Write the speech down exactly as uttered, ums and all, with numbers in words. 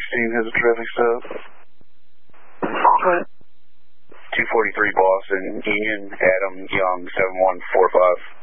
sixteen has a traffic stop. What? two forty-three Boston, Union, Adam Young, seven one four five.